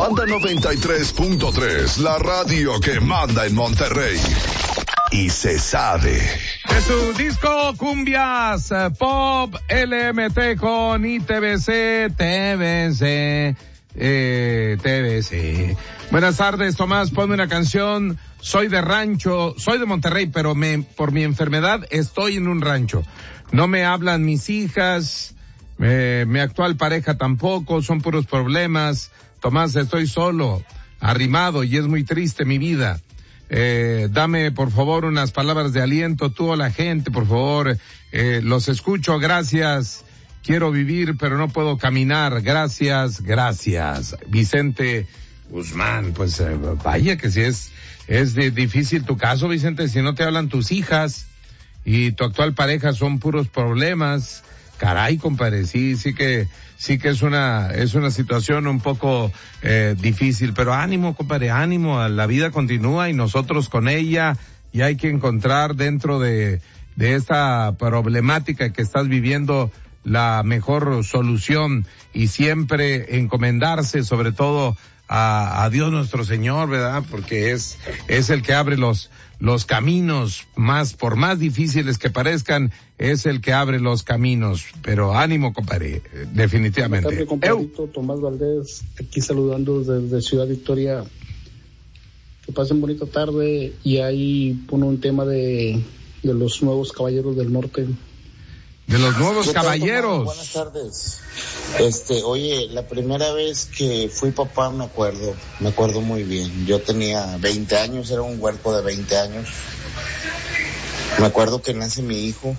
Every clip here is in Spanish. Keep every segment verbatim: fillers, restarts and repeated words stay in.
Banda noventa y tres punto tres, la radio que manda en Monterrey. Y se sabe. De su disco Cumbias Pop L M T con I T V C, T V C, eh, T V C. Buenas tardes, Tomás, ponme una canción. Soy de rancho, soy de Monterrey, pero me, por mi enfermedad estoy en un rancho. No me hablan mis hijas, eh, mi actual pareja tampoco, son puros problemas. Tomás, estoy solo, arrimado, y es muy triste mi vida. Eh, dame por favor unas palabras de aliento, tú o la gente, por favor, eh, los escucho, gracias, quiero vivir pero no puedo caminar, gracias, gracias. Vicente Guzmán, pues eh, vaya que si es, es de, difícil tu caso, Vicente, si no te hablan tus hijas y tu actual pareja son puros problemas, caray, compadre, sí, sí que, sí que es una, es una situación un poco, eh, difícil, pero ánimo, compadre, ánimo, la vida continúa y nosotros con ella, y hay que encontrar dentro de, de esta problemática que estás viviendo la mejor solución y siempre encomendarse sobre todo a, a Dios nuestro Señor, ¿verdad? Porque es, es el que abre los, los caminos, más, por más difíciles que parezcan, es el que abre los caminos. Pero ánimo, compadre, definitivamente. Buenas tardes, compadrito, Tomás Valdés, aquí saludando desde Ciudad Victoria. Que pasen bonita tarde, y ahí pone un tema de, de los nuevos caballeros del norte. De los nuevos caballeros. Buenas tardes. Este, oye, la primera vez que fui papá me acuerdo, me acuerdo muy bien. Yo tenía veinte años, era un huerco de veinte años. Me acuerdo que nace mi hijo.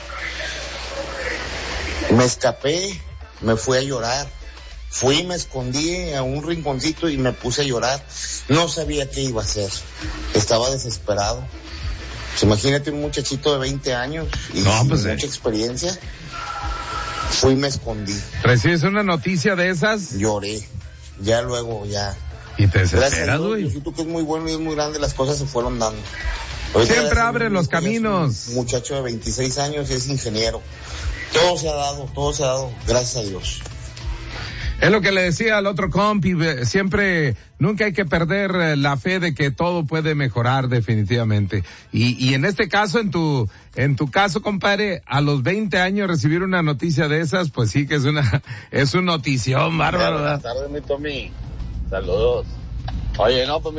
Me escapé, me fui a llorar. Fui, me escondí a un rinconcito y me puse a llorar. No sabía qué iba a hacer. Estaba desesperado. Pues imagínate un muchachito de veinte años y no, pues, mucha eh. experiencia. Fui y me escondí. ¿Recibes una noticia de esas? Lloré. Ya luego, ya. ¿Y te desesperas, Gracias, güey? Diosito, que es muy bueno y es muy grande, las cosas se fueron dando. Ahorita Siempre abre los caminos. Es un muchacho de veintiséis años y es ingeniero. Todo se ha dado, todo se ha dado, gracias a Dios. Es lo que le decía al otro compi, siempre, nunca hay que perder la fe de que todo puede mejorar definitivamente. Y, y en este caso, en tu, en tu caso, compadre, a los veinte años recibir una noticia de esas, pues sí que es una, es una notición, bárbaro. Buenas tardes, mi Tommy. Saludos. Oye, no, pues